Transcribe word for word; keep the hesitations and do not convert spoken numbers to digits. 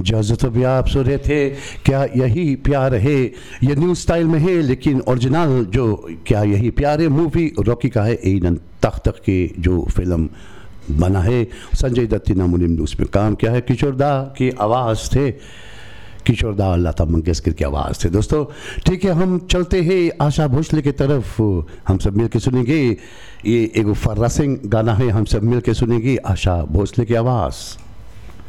जज़्ब तो भी आप सुन रहे थे, क्या यही प्यार है, ये न्यू स्टाइल में है लेकिन ओरिजिनल जो क्या यही प्यार है मूवी रॉकी का है। एनन तख तक की जो फिल्म बना है, संजय दत्त नामुनिम ने उसमें काम किया है। किशोर दा की आवाज़ थे, किशोर दा लता मंगेशकर की आवाज़ थे। दोस्तों ठीक है, हम चलते हैं आशा भोसले की तरफ। हम सब मिल के सुनेंगे ये एक फर्रा सिंह गाना है, हम सब मिल के सुनेंगे आशा भोसले की आवाज़।